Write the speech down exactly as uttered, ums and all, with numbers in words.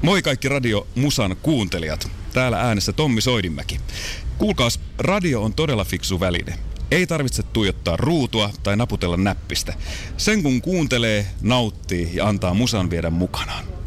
Moi kaikki Radio Musan kuuntelijat. Täällä äänessä Tommi Soidinmäki. Kuulkaas, radio on todella fiksu väline. Ei tarvitse tuijottaa ruutua tai naputella näppistä. Sen kun kuuntelee, nauttii ja antaa musan viedä mukanaan.